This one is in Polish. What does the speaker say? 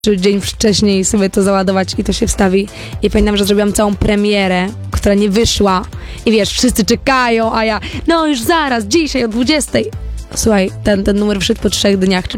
czy dzień wcześniej sobie to załadować i to się wstawi. I pamiętam, że zrobiłam całą premierę, która nie wyszła. I wiesz, wszyscy czekają, a ja, no już zaraz, dzisiaj o 20. Słuchaj, ten numer wszedł po 3 dniach czy